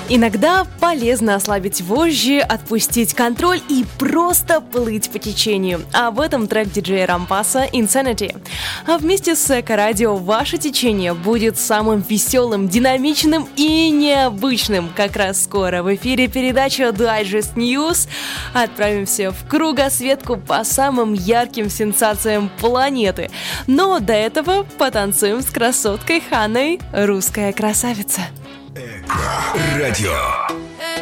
Иногда полезно ослабить вожжи, отпустить контроль и просто плыть по течению. Об этом трек диджея Рампаса «Insanity». А вместе с Эко-радио ваше течение будет самым веселым, динамичным и необычным. Как раз скоро в эфире передача Digest News. Отправимся в кругосветку по самым ярким сенсациям планеты. Но до этого потанцуем с красоткой Ханной, русская красавица. Эко-радио.